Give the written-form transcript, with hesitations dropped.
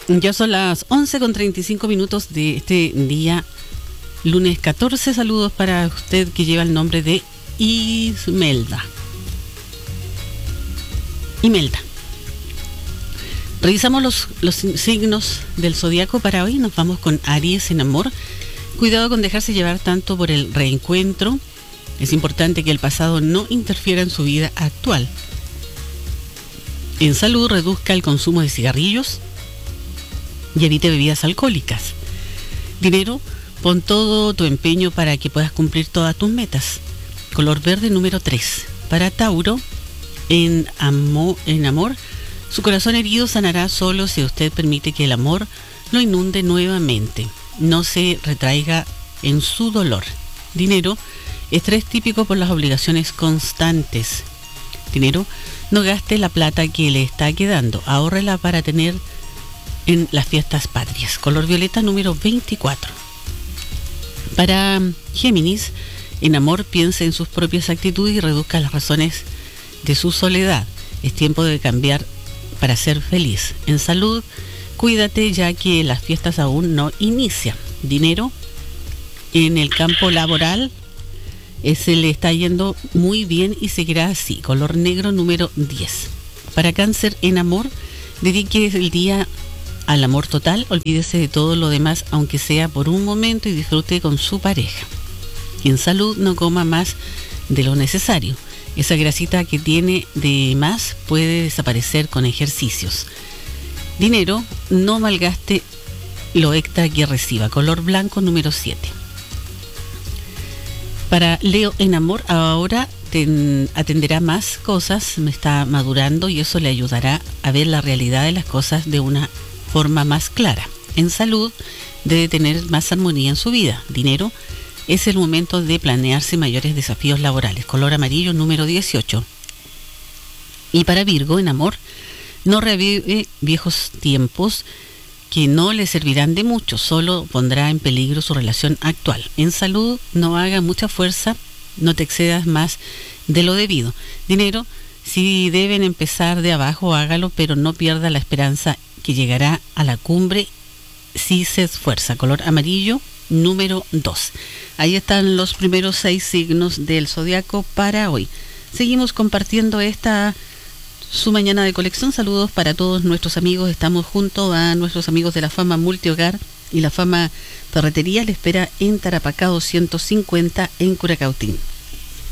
Ya son las 11:35 de este día, lunes 14. Saludos para usted que lleva el nombre de Imelda. Revisamos los signos del zodiaco para hoy. Nos vamos con Aries en amor. Cuidado con dejarse llevar tanto por el reencuentro. Es importante que el pasado no interfiera en su vida actual. En salud, reduzca el consumo de cigarrillos y evite bebidas alcohólicas. Dinero, pon todo tu empeño para que puedas cumplir todas tus metas. Color verde número 3. Para Tauro, en amor, su corazón herido sanará solo si usted permite que el amor lo inunde nuevamente. No se retraiga en su dolor. Dinero, estrés típico por las obligaciones constantes. Dinero, no gaste la plata que le está quedando. Ahórrela para tener en las fiestas patrias. Color violeta número 24. Para Géminis, en amor, piense en sus propias actitudes y reduzca las razones de su soledad. Es tiempo de cambiar para ser feliz. En salud, cuídate ya que las fiestas aún no inician. Dinero, en el campo laboral, se le está yendo muy bien y seguirá así. Color negro número 10. Para Cáncer, en amor, dedique el día al amor total, olvídese de todo lo demás, aunque sea por un momento, y disfrute con su pareja. Y en salud, no coma más de lo necesario. Esa grasita que tiene de más puede desaparecer con ejercicios. Dinero, no malgaste lo extra que reciba. Color blanco número 7. Para Leo en amor, ahora atenderá más cosas, me está madurando y eso le ayudará a ver la realidad de las cosas de una forma más clara. En salud, debe tener más armonía en su vida. Dinero, es el momento de planearse mayores desafíos laborales. Color amarillo número 18. Y para Virgo, en amor, no revive viejos tiempos que no le servirán de mucho, solo pondrá en peligro su relación actual. En salud, no haga mucha fuerza, no te excedas más de lo debido. Dinero, si deben empezar de abajo, hágalo, pero no pierda la esperanza que llegará a la cumbre si se esfuerza. Color amarillo número 2. Ahí están los primeros 6 signos del zodiaco para hoy. Seguimos compartiendo su mañana de colección. Saludos para todos nuestros amigos. Estamos junto a nuestros amigos de la Fama Multihogar y la Fama Ferretería. Le espera en Tarapacá 250 en Curacautín.